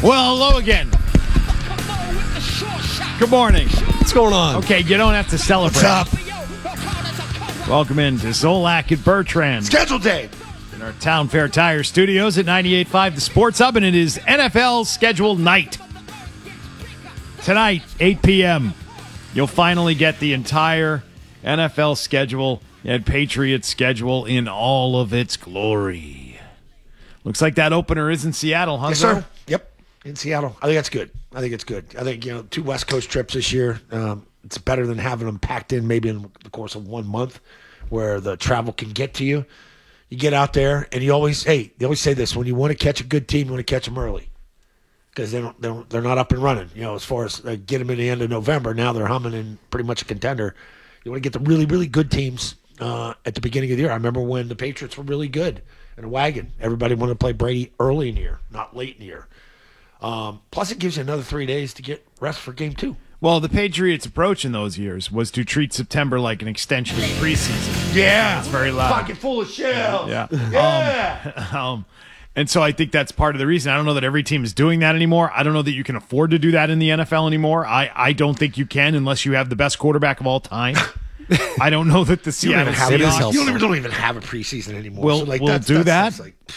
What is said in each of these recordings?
Well, hello again. Good morning. What's going on? Okay, you don't have to celebrate. What's up? Welcome into Zolak and Bertrand Schedule day. in our Town Fair Tire Studios at 98.5 The Sports Hub, and it is NFL schedule night. Tonight, 8 p.m., you'll finally get the entire NFL schedule and Patriots schedule in all of its glory. Looks like that opener is in Seattle, huh, Yes, sir. Yep. In Seattle. I think that's good. I think it's good. I think, 2 West Coast trips this year. It's better than having them packed in maybe in the course of 1 month where the travel can get to you. You get out there and they always say this, when you want to catch a good team, you want to catch them early because they're not up and running. As far as get them in the end of November, now they're humming and pretty much a contender. You want to get the really, really good teams at the beginning of the year. I remember when the Patriots were really good in a wagon. Everybody wanted to play Brady early in the year, not late in the year. Plus, it gives you another 3 days to get rest for game 2. Well, the Patriots' approach in those years was to treat September like an extension of preseason. Yeah. It's very loud. Pocket full of shells. Yeah. Yeah. And so I think that's part of the reason. I don't know that every team is doing that anymore. I don't know that you can afford to do that in the NFL anymore. I don't think you can unless you have the best quarterback of all time. I don't know that the Seattle Seahawks... You don't even have a preseason anymore. We'll do that.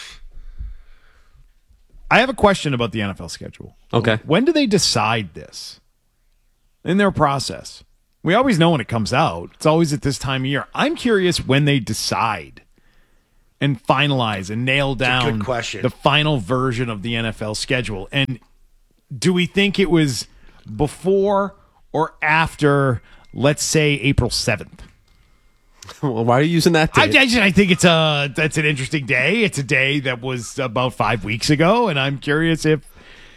I have a question about the NFL schedule. Okay. When do they decide this in their process? We always know when it comes out. It's always at this time of year. I'm curious when they decide and finalize and nail down good question. the final version of the NFL schedule. And do we think it was before or after, let's say, April 7th? Well, why are you using that date? I think that's an interesting day. It's a day that was about 5 weeks ago, and I'm curious if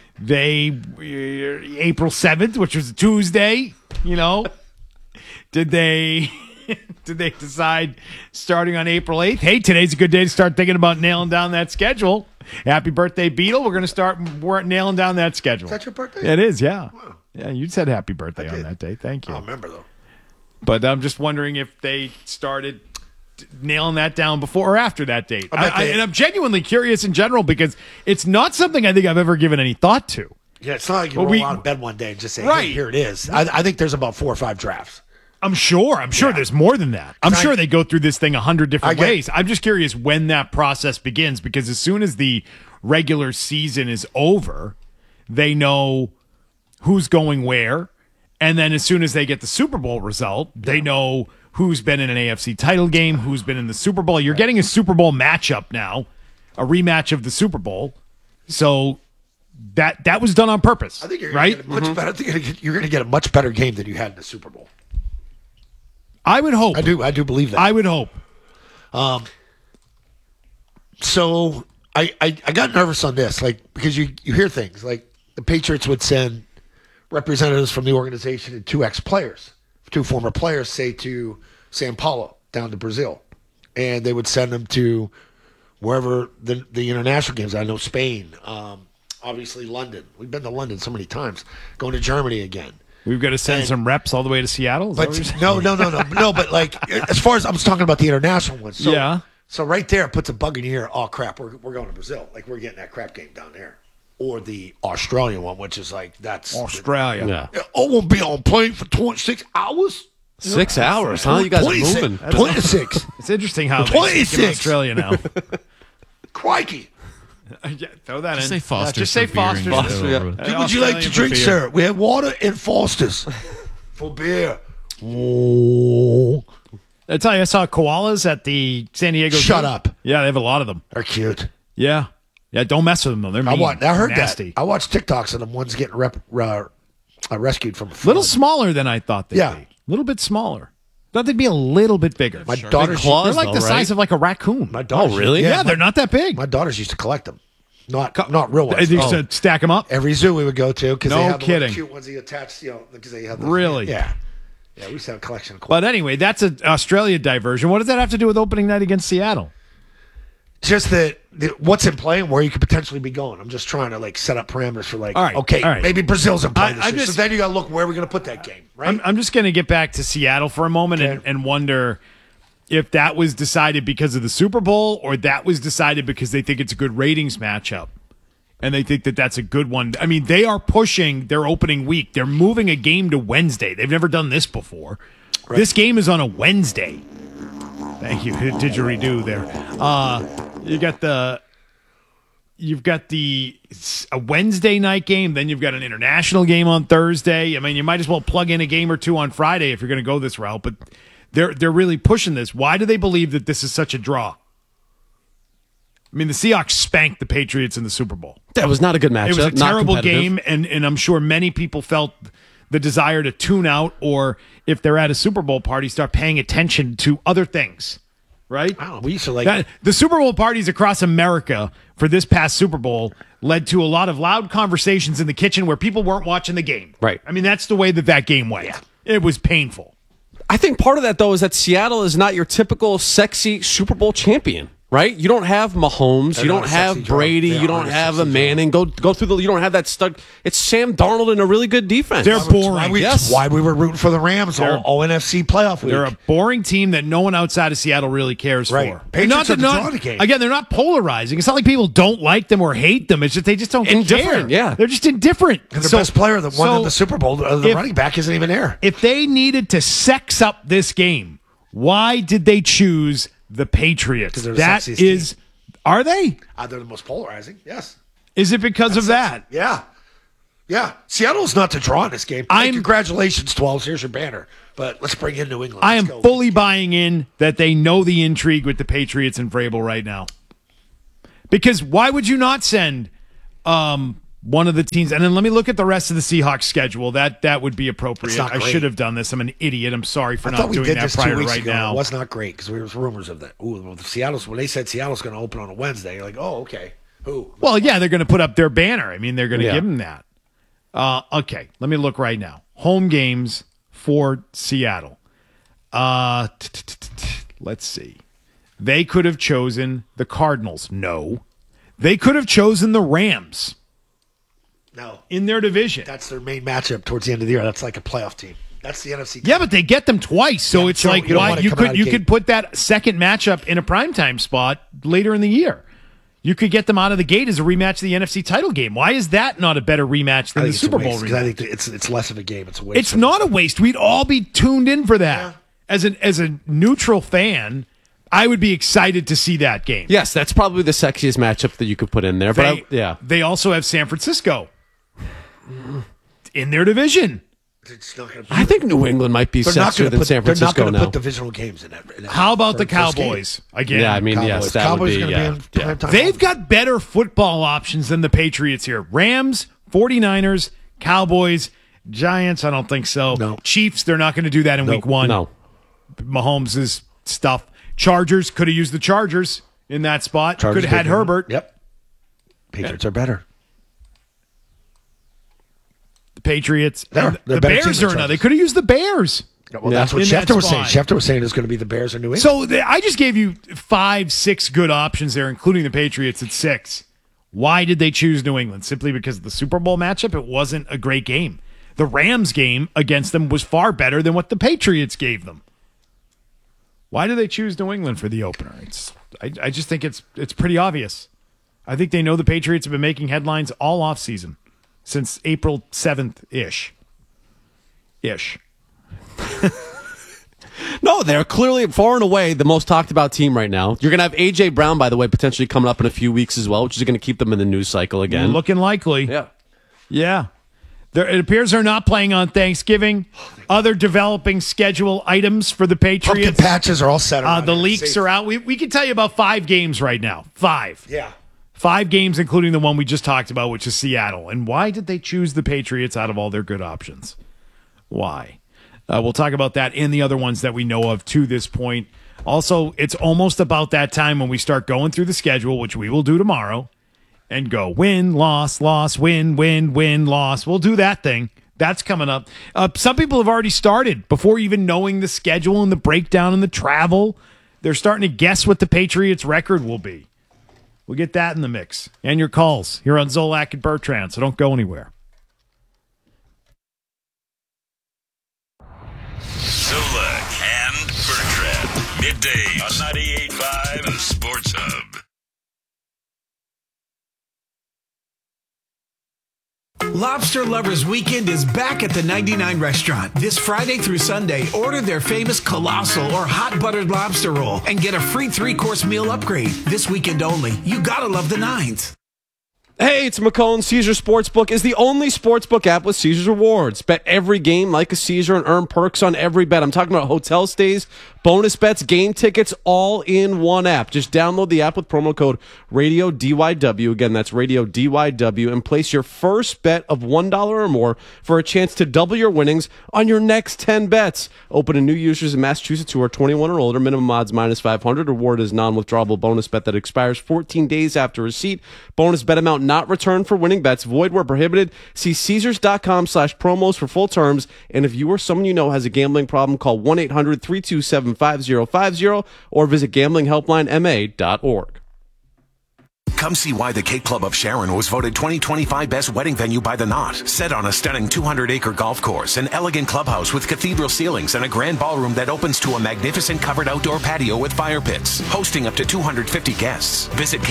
April 7th, which was a Tuesday, did they decide starting on April 8th, hey, today's a good day to start thinking about nailing down that schedule. Happy birthday, Beetle. We're going to start nailing down that schedule. Is that your birthday? It is, yeah. Wow. Yeah, you said happy birthday I on did. that day. Thank you. I don't remember, though. But I'm just wondering if they started nailing that down before or after that date. And I'm genuinely curious in general because it's not something I think I've ever given any thought to. Yeah, it's not like you roll out of bed one day and just say, Right. hey, here it is. I think there's about 4 or 5 drafts. I'm sure there's more than that. I'm sure they go through this thing 100 different ways. I'm just curious when that process begins because as soon as the regular season is over, they know who's going where. And then as soon as they get the Super Bowl result, they know who's been in an AFC title game, who's been in the Super Bowl. You're getting a Super Bowl matchup now, a rematch of the Super Bowl. So that was done on purpose. I think you're right? Get a much better. I think you're going to get a much better game than you had in the Super Bowl. I would hope. I do believe that. I would hope. So I got nervous on this, because you hear things like the Patriots would send representatives from the organization and 2 ex-players, 2 former players, say to Sao Paulo, down to Brazil, and they would send them to wherever the international games. I know Spain, obviously London. We've been to London so many times. Going to Germany again. We've got to send some reps all the way to Seattle. But no. But as far as I was talking about the international ones. So, yeah. So right there, it puts a bug in your ear. Oh crap, we're going to Brazil. We're getting that crap game down there, or the Australian one, which is that's Australia. Yeah. We'll be on plane for 26 hours. 6 hours, huh? You guys are moving. 26. It's interesting how they 26. speak in Australia now. Crikey. Yeah, throw that Just in. say Foster's. Just say for beer and Foster's. get it over with. What would you like to Australian drink, for beer. sir? We have water and Foster's for beer. Oh, I tell you, I saw koalas at the San Diego. Shut Zoo. up. Yeah, they have a lot of them. they're cute. Yeah. Don't mess with them though. They're mean. I heard nasty. that. I watched TikToks of them. One's getting rescued from a flood. Little smaller than I thought they'd Yeah. be. A little bit smaller. Thought they'd be a little bit bigger. My Shark daughter, big claws. They're like though, the right? size of like a raccoon. my daughter. Oh, really? Yeah, they're not that big. My daughters used to collect them. Not real ones. They used to stack them up. Every zoo we would go to because No they have the kidding. little cute ones you attach. Because they have those, Really? Yeah. Yeah, we used to have a collection of. But anyway, that's an Australia diversion. What does that have to do with opening night against Seattle? Just what's in play and where you could potentially be going. I'm just trying to set up parameters for All right. maybe Brazil's in play I- this I year. just- So then you got to look where we're going to put that game, right? I'm just going to get back to Seattle for a moment Okay. and wonder if that was decided because of the Super Bowl or that was decided because they think it's a good ratings matchup and they think that that's a good one. I mean, they are pushing their opening week. They're moving a game to Wednesday. They've never done this before. Right. This game is on a Wednesday. Thank you, didgeridoo there. You've got a Wednesday night game, then you've got an international game on Thursday. I mean, you might as well plug in a game or two on Friday if you're going to go this route, but they're really pushing this. Why do they believe that this is such a draw? I mean, the Seahawks spanked the Patriots in the Super Bowl. That was not a good matchup. It was a terrible game, and I'm sure many people felt the desire to tune out, or if they're at a Super Bowl party, start paying attention to other things. Right? I don't know. We used to the Super Bowl parties across America for this past Super Bowl led to a lot of loud conversations in the kitchen where people weren't watching the game. Right. I mean, that's the way that game went. Yeah. It was painful. I think part of that, though, is that Seattle is not your typical sexy Super Bowl champion. Right? You don't have Mahomes. You don't have Brady. You don't have a Manning. Go through the. You don't have that stuck. It's Sam Darnold and a really good defense. They're boring. Why we were rooting for the Rams all NFC playoff week. They're a boring team that no one outside of Seattle really cares for. Patriots the game. Again, they're not polarizing. It's not like people don't like them or hate them. It's just they just don't care. Yeah, they're just indifferent. And the best player that won the Super Bowl, the running back, isn't even there. If they needed to sex up this game, why did they choose the Patriots? That is. Team. Are they? They're the most polarizing, yes. Is it because of that? Yeah. Yeah. Seattle's not to draw in this game. Congratulations, 12s. Here's your banner. But let's bring in New England. I am fully buying in that they know the intrigue with the Patriots and Vrabel right now. Because why would you not send one of the teams? And then let me look at the rest of the Seahawks schedule. That would be appropriate. I should have done this. I'm an idiot. I'm sorry for not doing that prior to right now. It was not great because there was rumors of that. When they said Seattle's going to open on a Wednesday, you're like, oh, okay. Who? Well, yeah, they're going to put up their banner. I mean, they're going to give them that. Okay, let me look right now. Home games for Seattle. Let's see. They could have chosen the Cardinals. No. They could have chosen the Rams. No. In their division. That's their main matchup towards the end of the year. That's like a playoff team. That's the NFC team. Yeah, but they get them twice. So it's like you could put that second matchup in a primetime spot later in the year. You could get them out of the gate as a rematch of the NFC title game. Why is that not a better rematch than the Super Bowl rematch? I think it's less of a game. It's a waste. It's not a waste. We'd all be tuned in for that. Yeah. As a neutral fan, I would be excited to see that game. Yes, that's probably the sexiest matchup that you could put in there. They also have San Francisco in their division. I think New England might be sexier than San Francisco now. They're not going to put divisional games in that. How about the Cowboys? Again, yeah, I mean, yes, that would be. They've got better football options than the Patriots here. Rams, 49ers, Cowboys, Giants, I don't think so. No. Chiefs, they're not going to do that in week one. No. Mahomes' stuff. Chargers, could have used the Chargers in that spot. Could have had Herbert. Yep. Patriots are better. The Patriots. The Bears are another. They could have used the Bears. Well, that's what Schefter was saying. Schefter was saying it's going to be the Bears or New England. So I just gave you 5-6 good options there, including the Patriots at 6. Why did they choose New England? Simply because of the Super Bowl matchup? It wasn't a great game. The Rams game against them was far better than what the Patriots gave them. Why do they choose New England for the opener? I just think it's pretty obvious. I think they know the Patriots have been making headlines all offseason since April 7th-ish. No, they're clearly far and away the most talked about team right now. You're going to have A.J. Brown, by the way, potentially coming up in a few weeks as well, which is going to keep them in the news cycle again. Looking likely. Yeah. It appears they're not playing on Thanksgiving. Other developing schedule items for the Patriots. Pumpkin patches are all set. The leaks are out. We can tell you about 5 games right now. 5. Yeah. 5 games, including the one we just talked about, which is Seattle. And why did they choose the Patriots out of all their good options? Why? We'll talk about that and the other ones that we know of to this point. Also, it's almost about that time when we start going through the schedule, which we will do tomorrow. And go win, loss, win, loss. We'll do that thing. That's coming up. Some people have already started before even knowing the schedule and the breakdown and the travel. They're starting to guess what the Patriots' record will be. We'll get that in the mix. And your calls here on Zolak and Bertrand, so don't go anywhere. Zolak and Bertrand. Middays on 98.5 Sports Hub. Lobster Lovers Weekend is back at the 99 Restaurant. This Friday through Sunday, order their famous Colossal or Hot Buttered Lobster Roll and get a free 3-course meal upgrade. This weekend only. You gotta love the Nines. Hey, it's McCone. Caesars Sportsbook is the only sportsbook app with Caesars Rewards. Bet every game like a Caesar and earn perks on every bet. I'm talking about hotel stays, bonus bets, game tickets, all in one app. Just download the app with promo code RADIO-DYW. Again, that's RADIO-DYW, and place your first bet of $1 or more for a chance to double your winnings on your next 10 bets. Open to new users in Massachusetts who are 21 or older. Minimum odds minus 500. Reward is non-withdrawable bonus bet that expires 14 days after receipt. Bonus bet amount not returned for winning bets. Void where prohibited. See Caesars.com/promos for full terms. And if you or someone you know has a gambling problem, call 1-800-327-5050 or visit gamblinghelplinema.org. Come see why the Cape Club of Sharon was voted 2025 Best Wedding Venue by The Knot. Set on a stunning 200-acre golf course, an elegant clubhouse with cathedral ceilings, and a grand ballroom that opens to a magnificent covered outdoor patio with fire pits. Hosting up to 250 guests. Visit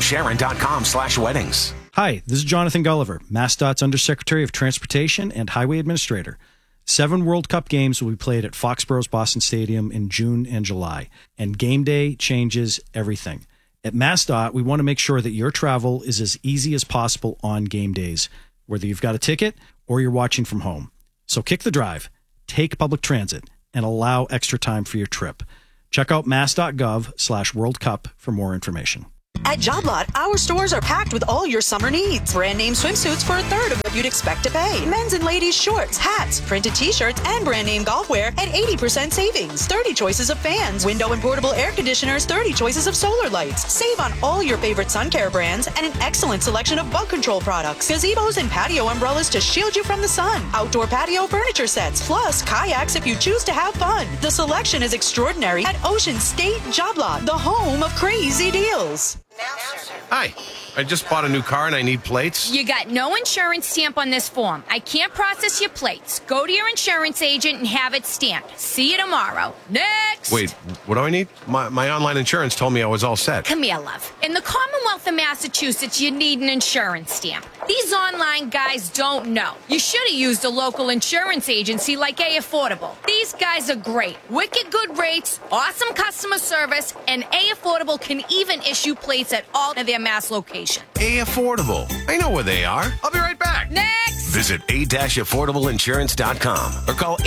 capeclubofsharon.com/weddings. Hi, this is Jonathan Gulliver, MassDOT's Undersecretary of Transportation and Highway Administrator. 7 World Cup games will be played at Foxborough's Boston Stadium in June and July, and game day changes everything. At MassDOT, we want to make sure that your travel is as easy as possible on game days, whether you've got a ticket or you're watching from home. So kick the drive, take public transit, and allow extra time for your trip. Check out mass.gov/World Cup for more information. At Job Lot, our stores are packed with all your summer needs. Brand name swimsuits for a third of what you'd expect to pay. Men's and ladies' shorts, hats, printed t-shirts, and brand name golf wear at 80% savings. 30 choices of fans, window and portable air conditioners, 30 choices of solar lights. Save on all your favorite sun care brands and an excellent selection of bug control products. Gazebos and patio umbrellas to shield you from the sun. Outdoor patio furniture sets, plus kayaks if you choose to have fun. The selection is extraordinary at Ocean State Job Lot, the home of crazy deals. Hi, I just bought a new car and I need plates. You got no insurance stamp on this form. I can't process your plates. Go to your insurance agent and have it stamped. See you tomorrow. Next! Wait, what do I need? My online insurance told me I was all set. Come here, love. In the Commonwealth of Massachusetts, you need an insurance stamp. These online guys don't know. You should have used a local insurance agency like A Affordable. These guys are great. Wicked good rates, awesome customer service, and A Affordable can even issue plates at all of their Mass locations. A Affordable. I know where they are. I'll be right back. Next! Visit a-affordableinsurance.com or call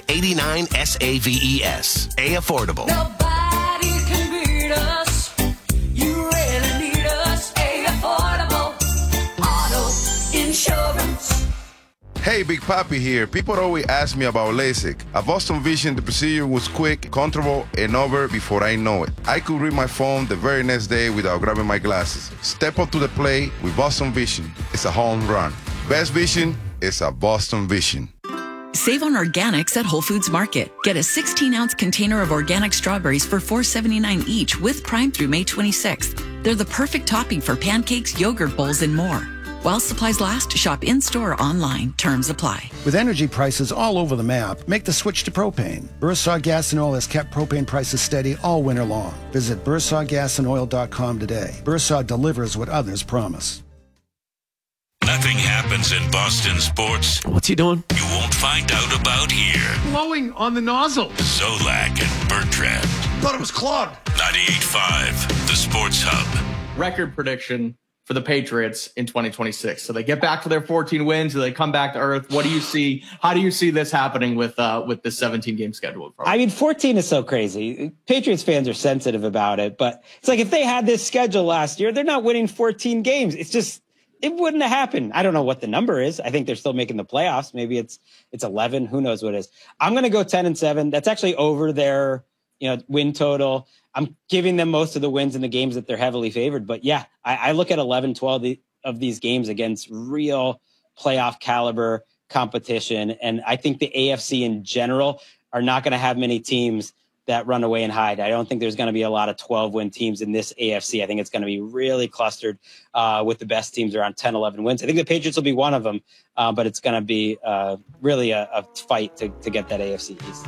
800-89-SAVES. A Affordable. Nobody can beat us. You really need us. A Affordable Auto Insurance. Hey, Big Papi here. People always ask me about LASIK. At Boston Vision, the procedure was quick, comfortable, and over before I know it. I could read my phone the very next day without grabbing my glasses. Step up to the plate with Boston Vision. It's a home run. Best vision is a Boston Vision. Save on organics at Whole Foods Market. Get a 16-ounce container of organic strawberries for $4.79 each with Prime through May 26th. They're the perfect topping for pancakes, yogurt bowls, and more. While supplies last, shop in-store or online. Terms apply. With energy prices all over the map, make the switch to propane. Bursar Gas and Oil has kept propane prices steady all winter long. Visit bursargasandOil.com today. Bursar delivers what others promise. Nothing happens in Boston sports. What's he doing? You won't find out about here. Blowing on the nozzle. Zolak and Bertrand. Thought it was clogged. 98.5, the Sports Hub. Record prediction for the Patriots in 2026. So they get back to their 14 wins. Do they come back to earth? What do you see? How do you see this happening with the 17-game schedule? I mean, 14 is so crazy. Patriots fans are sensitive about it, but it's like if they had this schedule last year, they're not winning 14 games. It's just, it wouldn't have happened. I don't know what the number is. I think they're still making the playoffs. Maybe it's 11. Who knows what it is? I'm going to go 10-7. That's actually over their, win total. I'm giving them most of the wins in the games that they're heavily favored. But yeah, I look at 11, 12 of these games against real playoff caliber competition. And I think the AFC in general are not going to have many teams that run away and hide. I don't think there's going to be a lot of 12-win teams in this AFC. I think it's going to be really clustered with the best teams around 10, 11 wins. I think the Patriots will be one of them, but it's going to be really a fight to get that AFC East.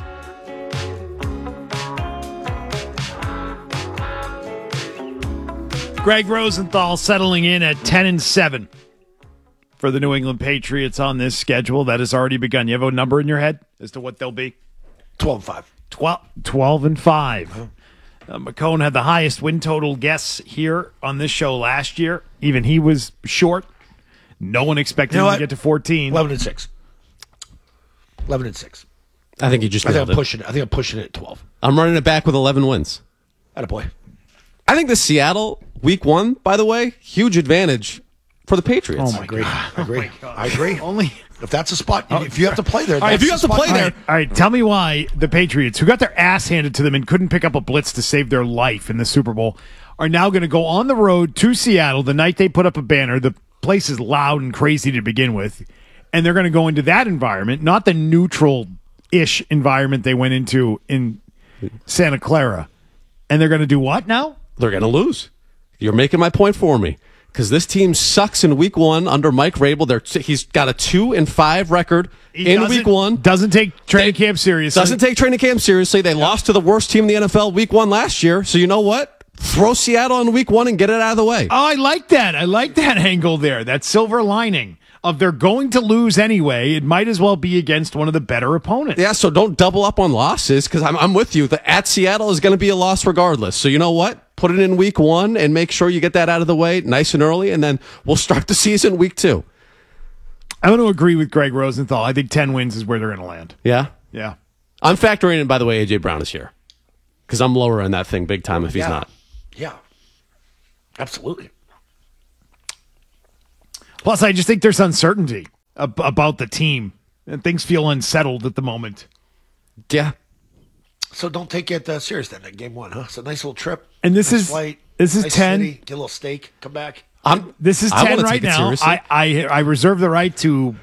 Greg Rosenthal settling in at 10-7 for the New England Patriots on this schedule that has already begun. You have a number in your head as to what they'll be? 12-5. 12-5. McCone had the highest win total guess here on this show last year. Even he was short. No one expected him to get to 14. 11-6. 11-6. I think you just I think nailed I'm it. pushing it. I think I'm pushing it at 12. I'm running it back with 11 wins. Attaboy. I think the Seattle week 1, by the way, huge advantage for the Patriots. Oh my God. I agree. Only if that's a spot, if you have to play there. All right, if you have to play there. All right, tell me why the Patriots, who got their ass handed to them and couldn't pick up a blitz to save their life in the Super Bowl, are now going to go on the road to Seattle the night they put up a banner. The place is loud and crazy to begin with, and they're going to go into that environment, not the neutral-ish environment they went into in Santa Clara. And they're going to do what now? They're going to lose. You're making my point for me. Because this team sucks in week 1 under Mike Rabel. He's got a 2-5 record in week 1. Doesn't take training camp seriously. Doesn't take training camp seriously. They lost to the worst team in the NFL week 1 last year. So you know what? Throw Seattle in week 1 and get it out of the way. Oh, I like that. I like that angle there. That silver lining of they're going to lose anyway. It might as well be against one of the better opponents. Yeah, so don't double up on losses because I'm with you. At Seattle is going to be a loss regardless. So you know what? Put it in week 1 and make sure you get that out of the way nice and early, and then we'll start the season week 2. I'm going to agree with Greg Rosenthal. I think 10 wins is where they're going to land. Yeah? Yeah. I'm factoring in, by the way, A.J. Brown is here because I'm lowering that thing big time if he's not. Yeah. Absolutely. Plus, I just think there's uncertainty about the team, and things feel unsettled at the moment. Yeah. So don't take it serious then. That game 1, huh? It's a nice little trip. And this nice is flight, this is nice 10. City, get a little steak. Come back. This is 10 right now. I reserve the right to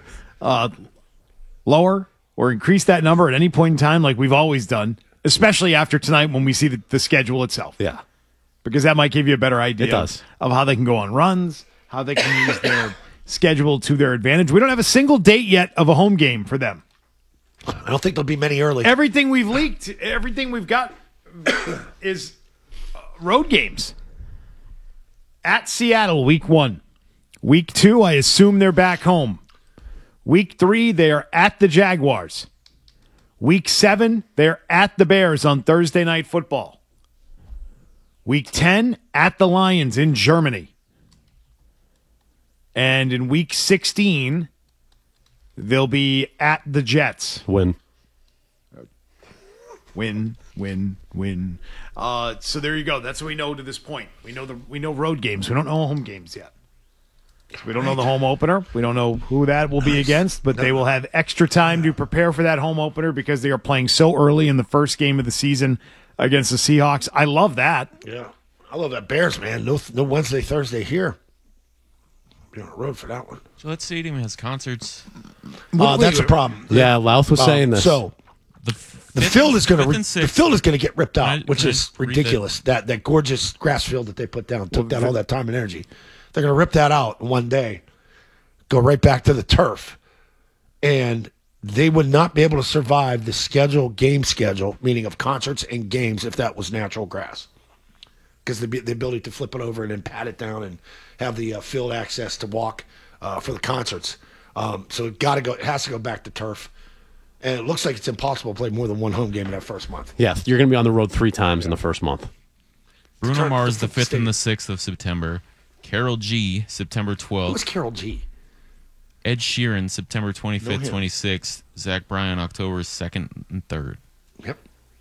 lower or increase that number at any point in time, like we've always done. Especially after tonight when we see the schedule itself. Yeah, because that might give you a better idea of how they can go on runs, how they can use their schedule to their advantage. We don't have a single date yet of a home game for them. I don't think there'll be many early. Everything we've leaked, everything we've got is road games. At Seattle, week 1. Week 2, I assume they're back home. Week 3, they are at the Jaguars. Week 7, they're at the Bears on Thursday Night Football. Week 10, at the Lions in Germany. And in week 16, they'll be at the Jets. Win. So there you go. That's what we know to this point. We know road games. We don't know home games yet. We don't know the home opener. We don't know who that will be against, but they will have extra time to prepare for that home opener because they are playing so early in the first game of the season against the Seahawks. I love that. Yeah. I love that Bears, man. No Wednesday, Thursday here. Be on the road for that one. Gillette Stadium has concerts. That's a problem. Yeah, Louth was saying this. So the field is going to get ripped out, which is ridiculous. That gorgeous grass field that they put down took down all that time and energy. They're going to rip that out in one day, go right back to the turf, and they would not be able to survive the game schedule, meaning of concerts and games, if that was natural grass. Because the ability to flip it over and then pat it down and have the field access to walk for the concerts. So it has to go back to turf. And it looks like it's impossible to play more than one home game in that first month. Yeah, you're going to be on the road 3 times in the first month. Bruno Mars, the 5th and the 6th of September. Carol G, September 12th. Who's Carol G? Ed Sheeran, September 25th, 26th. Zach Bryan, October 2nd and 3rd. Yep.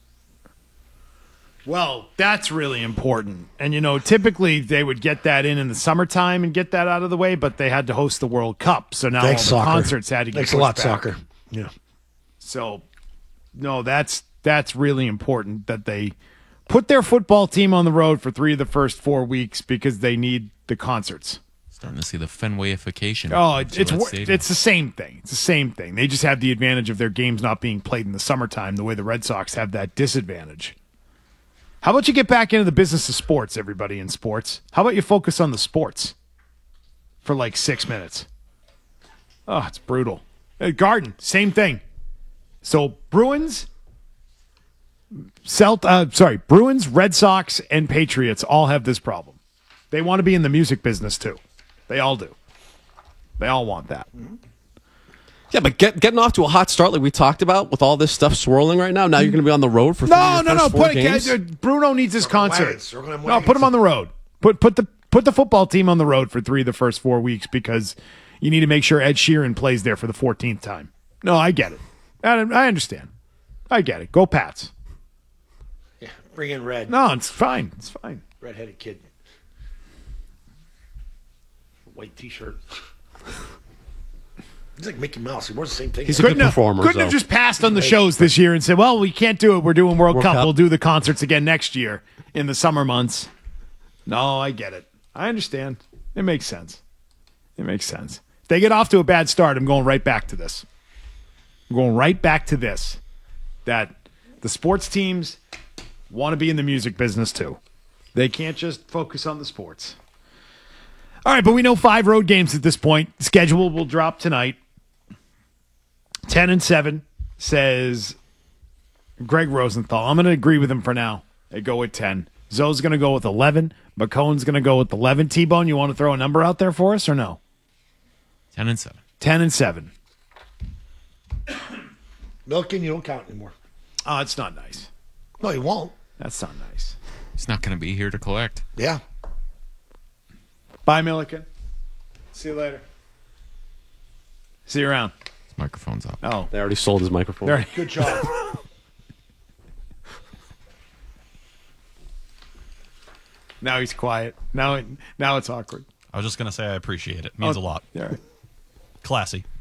Well, that's really important. And, typically they would get that in the summertime and get that out of the way, but they had to host the World Cup. So now all the concerts had to get Thanks a lot, back. soccer. Yeah. So, no, that's really important that they put their football team on the road for 3 of the first 4 weeks because they need the concerts. Starting to see the Fenwayification. Oh, it's the same thing. It's the same thing. They just have the advantage of their games not being played in the summertime the way the Red Sox have that disadvantage. How about you get back into the business of sports, everybody in sports? How about you focus on the sports for like 6 minutes? Oh, it's brutal. Garden, same thing. So Bruins, Red Sox, and Patriots all have this problem. They want to be in the music business too. They all do. They all want that. Yeah, but getting off to a hot start like we talked about with all this stuff swirling right now, now you're going to be on the road for No. four games? Bruno needs his concert. wagons. They're gonna have No, put him on the road. Put the football team on the road for 3 of the first 4 weeks because you need to make sure Ed Sheeran plays there for the 14th time. No, I get it. I understand. I get it. Go Pats. Yeah, bring in Red. No, it's fine. It's fine. Red-headed kid. White T-shirt. He's like Mickey Mouse. He wears the same thing. He's a good performer. Couldn't have just passed on the shows this year and said, well, we can't do it. We're doing World Cup. We'll do the concerts again next year in the summer months. No, I get it. I understand. It makes sense. It makes sense. If they get off to a bad start, I'm going right back to this. I'm going right back to this. That the sports teams want to be in the music business too. They can't just focus on the sports. All right, but we know 5 road games at this point. Schedule will drop tonight. 10-7 says Greg Rosenthal. I'm going to agree with him for now. They go with 10. Zoe's going to go with 11. McCone's going to go with 11. T-Bone, you want to throw a number out there for us or no? 10-7. 10-7. Milken, you don't count anymore. Oh, it's not nice. No, he won't. That's not nice. He's not going to be here to collect. Yeah. Bye, Milliken. See you later. See you around. His microphone's up. Oh. They already sold his microphone. Good job. Now he's quiet. Now it's awkward. I was just going to say I appreciate it. It means a lot. Yeah. Classy.